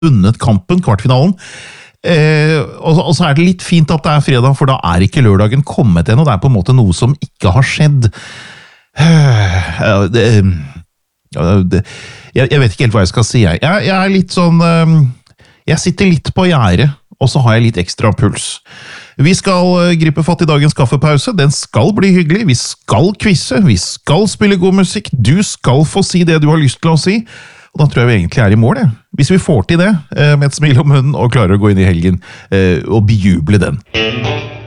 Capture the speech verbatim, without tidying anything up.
vunnet kampen, kvartfinalen. Eh, og, og så er det litt fint at det er fredag, for da er ikke lørdagen kommet ennå. Det er på en måte noe som ikke har skjedd. Eh, det, det, jeg, jeg vet ikke helt hva jeg skal si. Jeg, jeg er litt sånn eh, Jeg sitter litt på gjerdet, og så har jeg litt ekstra puls. Vi skal gripe fatt i dagens kaffepause. Den skal bli hyggelig. Vi skal quizze. Vi skal spille god musikk. Du skal få si det du har lyst til å si. Og da tror jeg vi egentlig er i mål, ja. Hvis vi får til det, med et smil om munnen, og klarer å gå inn i helgen og bejuble den.